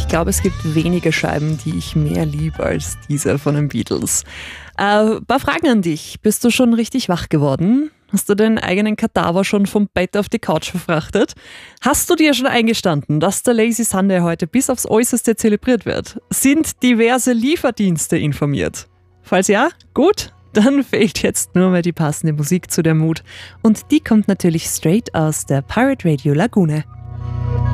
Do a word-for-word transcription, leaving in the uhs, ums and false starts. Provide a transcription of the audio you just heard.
glaube, es gibt wenige Scheiben, die ich mehr liebe als diese von den Beatles. Ein äh, paar Fragen an dich. Bist du schon richtig wach geworden? Hast du deinen eigenen Kadaver schon vom Bett auf die Couch verfrachtet? Hast du dir schon eingestanden, dass der Lazy Sunday heute bis aufs Äußerste zelebriert wird? Sind diverse Lieferdienste informiert? Falls ja, gut, dann fehlt jetzt nur mehr die passende Musik zu der Mut. Und die kommt natürlich straight aus der Pirate Radio Lagune.